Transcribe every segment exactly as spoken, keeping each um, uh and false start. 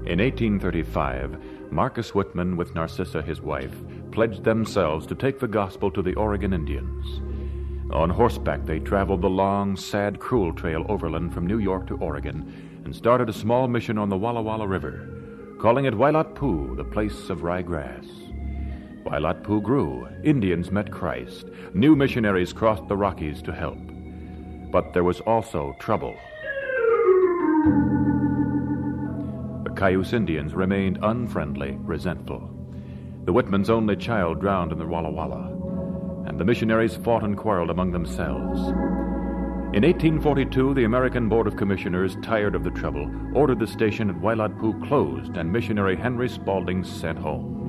In eighteen thirty-five, Marcus Whitman, with Narcissa, his wife, pledged themselves to take the gospel to the Oregon Indians. On horseback, they traveled the long, sad, cruel trail overland from New York to Oregon and started a small mission on the Walla Walla River, calling it Wailatpu, the place of ryegrass. Wailatpu grew. Indians met Christ. New missionaries crossed the Rockies to help. But there was also trouble. The Cayuse Indians remained unfriendly, resentful. The Whitmans' only child drowned in the Walla Walla, and the missionaries fought and quarreled among themselves. In eighteen forty-two, the American Board of Commissioners, tired of the trouble, ordered the station at Wailatpu closed and missionary Henry Spalding sent home.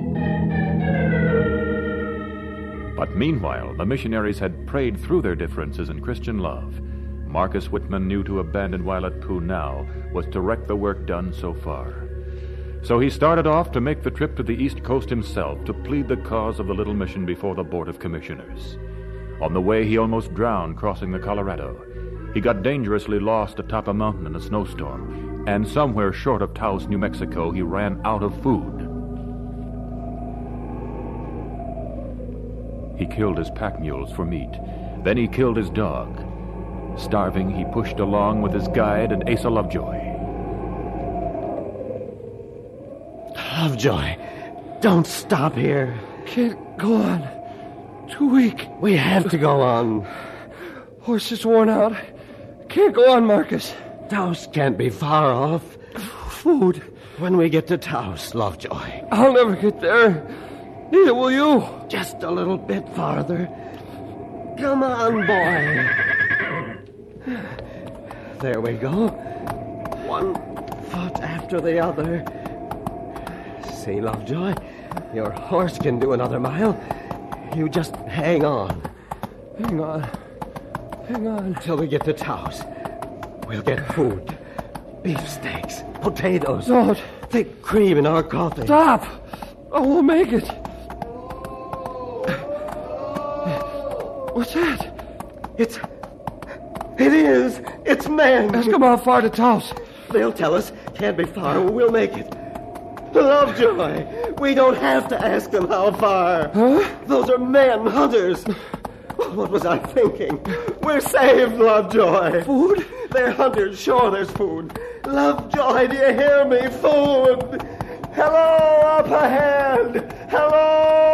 But meanwhile, the missionaries had prayed through their differences in Christian love. Marcus Whitman knew to abandon Wailatpu now was to wreck the work done so far. So he started off to make the trip to the East Coast himself to plead the cause of the little mission before the Board of Commissioners. On the way, he almost drowned crossing the Colorado. He got dangerously lost atop a mountain in a snowstorm, and somewhere short of Taos, New Mexico, he ran out of food. He killed his pack mules for meat. Then he killed his dog. Starving, he pushed along with his guide and Asa Lovejoy. Lovejoy, don't stop here. Can't go on. Too weak. We have to go on. Horse is worn out. Can't go on, Marcus. Taos can't be far off. Food. When we get to Taos, Lovejoy. I'll never get there. Neither will you. Just a little bit farther. Come on, boy. There we go. One foot after the other. See, Lovejoy, your horse can do another mile. You just hang on. Hang on. Hang on. Till we get to Taos. We'll get food. Beefsteaks, potatoes. Don't. Thick cream in our coffee. Stop. Oh, we'll make it. What's that? It's... It is. It's men. Ask them how far to Taos. They'll tell us. Can't be far. We'll make it. Lovejoy, we don't have to ask them how far. Huh? Those are men, hunters. What was I thinking? We're saved, Lovejoy. Food? They're hunters. Sure, there's food. Lovejoy, do you hear me? Food. Hello, up ahead. Hello.